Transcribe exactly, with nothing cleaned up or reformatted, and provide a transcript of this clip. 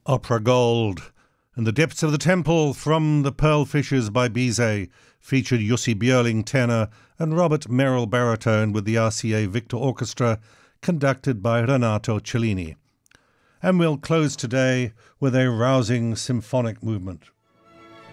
Opera Gold. In the Depths of the Temple from The Pearl Fishers by Bizet featured Jussi Björling tenor and Robert Merrill baritone with the R C A Victor Orchestra conducted by Renato Cellini. And we'll close today with a rousing symphonic movement.